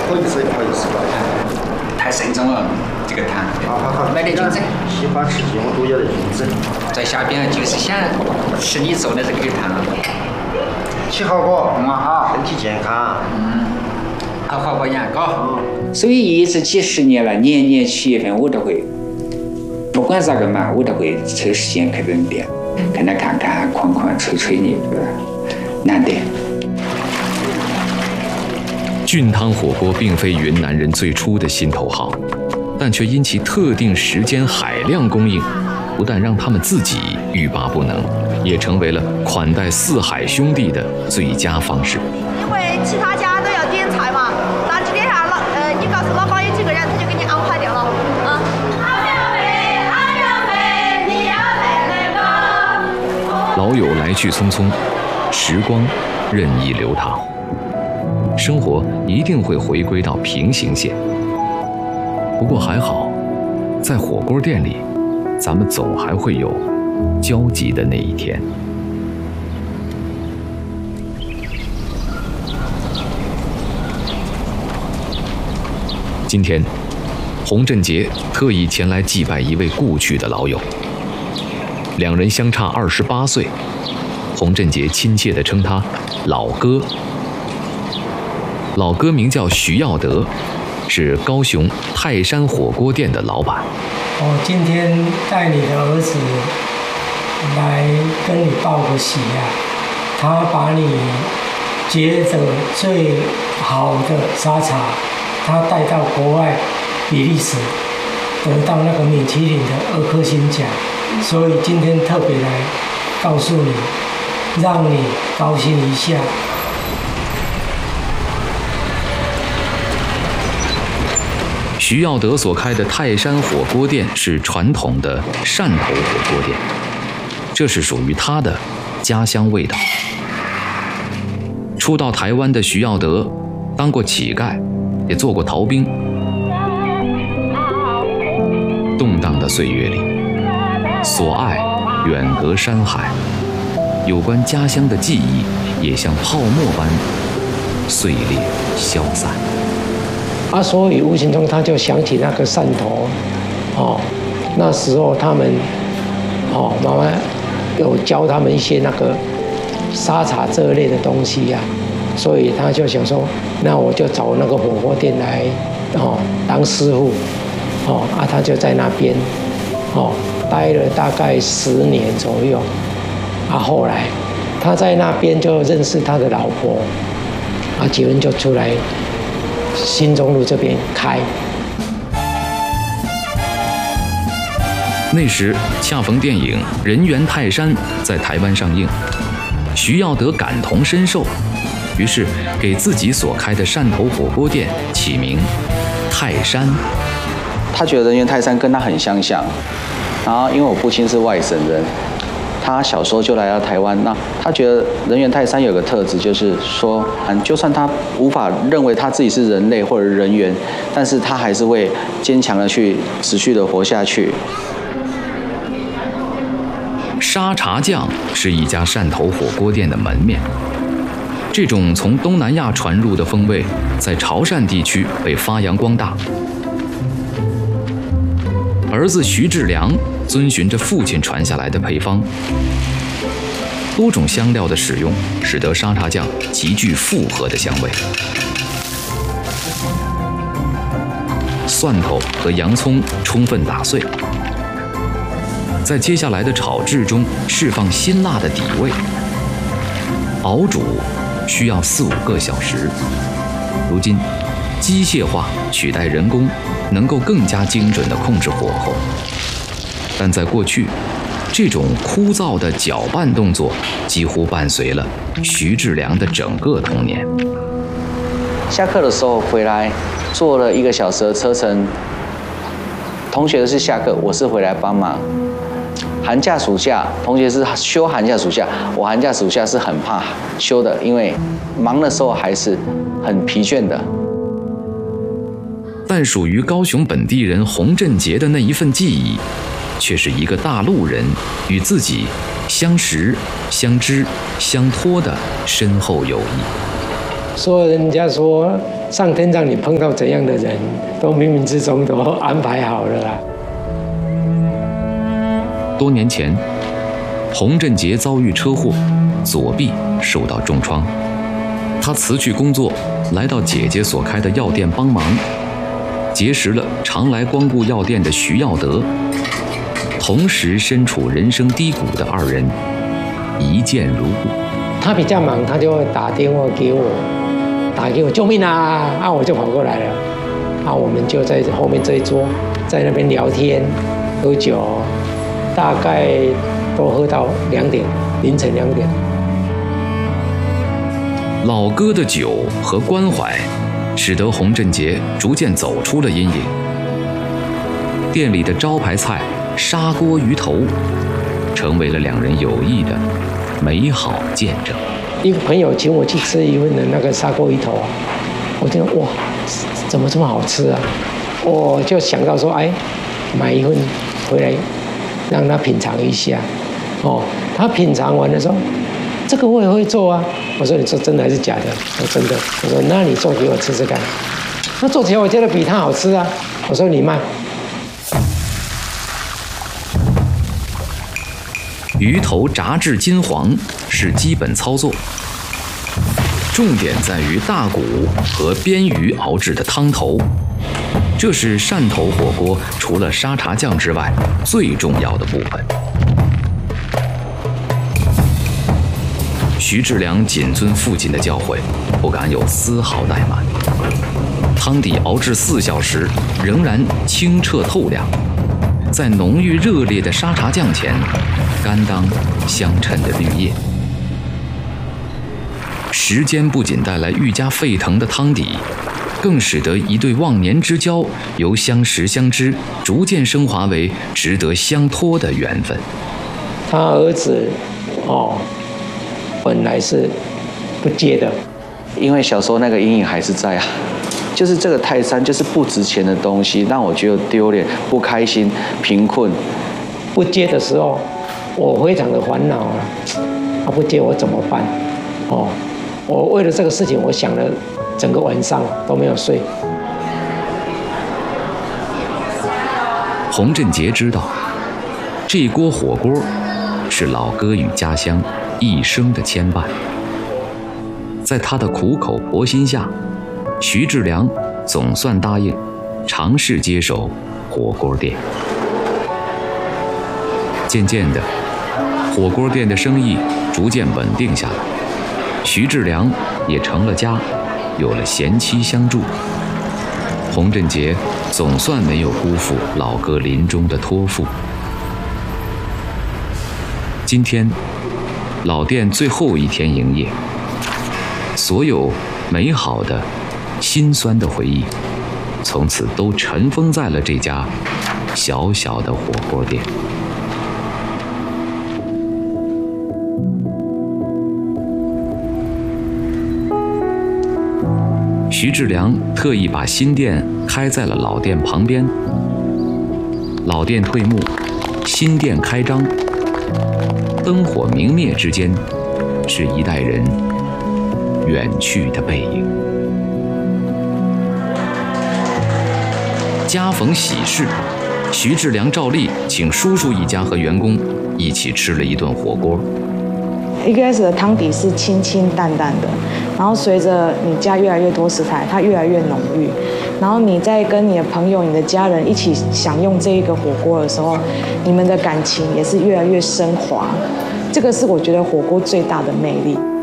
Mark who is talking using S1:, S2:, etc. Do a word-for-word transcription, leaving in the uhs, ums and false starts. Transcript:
S1: 不好意思，不好意思。
S2: 太慎重了，这个汤。
S1: 好好好，
S2: 买点菌子。
S1: 喜欢吃这种都要的菌子。
S2: 在下边就是想吃你做的这个汤。
S1: 吃好过，
S2: 嗯好，
S1: 身体健康。
S2: 嗯，好好保养，嘎。所以一直几十年了，年年七月份我都会，不管咋个嘛，我都会抽时间去人店，跟他看看、逛逛、吹吹牛，难得。
S3: 菌汤火锅并非云南人最初的心头好，但却因其特定时间海量供应，不但让他们自己欲罢不能，也成为了款待四海兄弟的最佳方式。
S4: 因为其他家都要点菜嘛，那今天下老呃，你告诉老板有几个人，他就给你安排掉了啊。
S3: 老友来去匆匆，时光任意流淌，生活一定会回归到平行线。不过还好，在火锅店里，咱们总还会有交集的那一天。今天，洪振杰特意前来祭拜一位故去的老友。两人相差二十八岁，洪振杰亲切地称他老哥。老哥名叫徐耀德，是高雄泰山火锅店的老板。
S5: 我今天带你的儿子来跟你报个喜啊！他把你觉得最好的沙茶，他带到国外比利时，得到那个米其林的二颗星奖，所以今天特别来告诉你，让你高兴一下。
S3: 徐耀德所开的泰山火锅店是传统的汕头火锅店，这是属于他的家乡味道。初到台湾的徐耀德，当过乞丐，也做过逃兵。动荡的岁月里，所爱远隔山海，有关家乡的记忆也像泡沫般碎裂消散。
S5: 啊，所以无形中他就想起那个汕头，哦，那时候他们，哦，妈妈有教他们一些那个沙茶这类的东西呀、啊，所以他就想说，那我就找那个火锅店来，哦，当师傅，哦，啊，他就在那边，哦，待了大概十年左右，啊，后来他在那边就认识他的老婆，啊，结婚就出来。新中路这边开，
S3: 那时恰逢电影《人猿泰山》在台湾上映，徐耀德感同身受，于是给自己所开的汕头火锅店起名泰山。
S6: 他觉得人猿泰山跟他很相像，然后因为我父亲是外省人。他小时候就来到台湾，那他觉得人猿泰山有个特质，就是说，嗯，就算他无法认为他自己是人类或者人猿，但是他还是会坚强的去持续的活下去。
S3: 沙茶酱是一家汕头火锅店的门面，这种从东南亚传入的风味，在潮汕地区被发扬光大。儿子徐志良遵循着父亲传下来的配方，多种香料的使用，使得沙茶酱极具复合的香味。蒜头和洋葱充分打碎，在接下来的炒制中释放辛辣的底味。熬煮需要四五个小时，如今机械化取代人工，能够更加精准地控制火候。但在过去，这种枯燥的搅拌动作几乎伴随了徐志良的整个童年。
S6: 下课的时候回来，坐了一个小时的车程。同学是下课，我是回来帮忙。寒假、暑假，同学是休寒假、暑假，我寒假、暑假是很怕休的，因为忙的时候还是很疲倦的。
S3: 但属于高雄本地人洪振杰的那一份记忆，却是一个大陆人与自己相识、相知、相托的深厚友谊。
S5: 所以人家说上天让你碰到怎样的人，都冥冥之中都安排好了啦。
S3: 多年前，洪振杰遭遇车祸，左臂受到重创。他辞去工作，来到姐姐所开的药店帮忙，结识了常来光顾药店的徐耀德。同时身处人生低谷的二人，一见如故。
S5: 他比较忙，他就会打电话给我，打给我救命啊！啊，我就跑过来了。啊，我们就在后面这一桌，在那边聊天、喝酒，大概都喝到两点，凌晨两点。
S3: 老哥的酒和关怀，使得洪振杰逐渐走出了阴影。店里的招牌菜砂锅鱼头，成为了两人友谊的美好见证。
S5: 一个朋友请我去吃一份的那个砂锅鱼头啊，我觉得哇，怎么这么好吃啊？我就想到说，哎，买一份回来让他品尝一下。哦，他品尝完的时候，这个我也会做啊。我说你说真的还是假的？我说真的。我说那你做给我吃吃看。那做起来我觉得比他好吃啊。我说你卖。
S3: 鱼头炸至金黄是基本操作，重点在于大骨和边鱼熬制的汤头，这是汕头火锅除了沙茶酱之外最重要的部分。徐志良谨遵父亲的教诲，不敢有丝毫怠慢。汤底熬制四小时，仍然清澈透亮，在浓郁热烈的沙茶酱前，甘当相衬的绿叶。时间不仅带来愈加沸腾的汤底，更使得一对忘年之交由相识相知逐渐升华为值得相托的缘分。
S5: 他儿子，哦。本来是不接的，
S6: 因为小时候那个阴影还是在啊，就是这个泰山就是不值钱的东西，让我觉得丢脸、不开心、贫困。
S5: 不接的时候，我非常的烦恼啊！他不接我怎么办？哦，我为了这个事情，我想了整个晚上都没有睡。
S3: 洪振杰知道，这锅火锅是老哥与家乡一生的牵绊。在他的苦口婆心下，徐志良总算答应尝试接手火锅店。渐渐的，火锅店的生意逐渐稳定下来，徐志良也成了家，有了贤妻相助。洪振杰总算没有辜负老哥临终的托付。今天老店最后一天营业，所有美好的、心酸的回忆，从此都尘封在了这家小小的火锅店。徐志良特意把新店开在了老店旁边。老店退幕，新店开张，灯火明灭之间，是一代人远去的背影。家逢喜事，徐志良照例请叔叔一家和员工一起吃了一顿火锅。
S7: 一开始的汤底是清清淡淡的，然后随着你加越来越多食材，它越来越浓郁。然后你在跟你的朋友、你的家人一起享用这一个火锅的时候，你们的感情也是越来越升华。这个是我觉得火锅最大的魅力。